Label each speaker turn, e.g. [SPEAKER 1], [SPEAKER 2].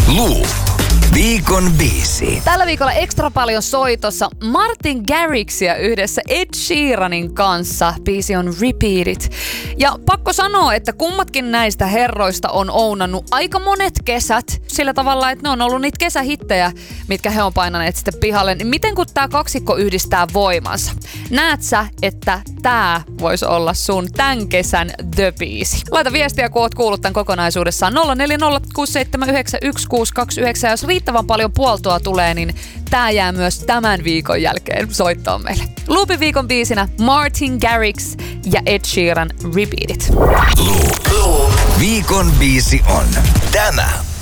[SPEAKER 1] Luu. Viikon biisi.
[SPEAKER 2] Tällä viikolla ekstra paljon soitossa Martin Garrixia yhdessä Ed Sheeranin kanssa. Biisi on Repeat It. Ja pakko sanoa, että kummatkin näistä herroista on ounannut aika monet kesät sillä tavalla, että ne on ollut niitä kesähittejä, mitkä he on painaneet sitten pihalle. Niin miten kun tää kaksikko yhdistää voimansa? Näet sä, että tää voisi olla sun tän kesän the-biisi? Laita viestiä, kun oot kuullut tän kokonaisuudessaan 0406791629. Jos riittävän paljon puoltoa tulee, niin tää jää myös tämän viikon jälkeen soittoon meille. Loopin viikon biisinä Martin Garrix ja Ed Sheeran Repeat It.
[SPEAKER 1] Luu. Viikon biisi on tämä.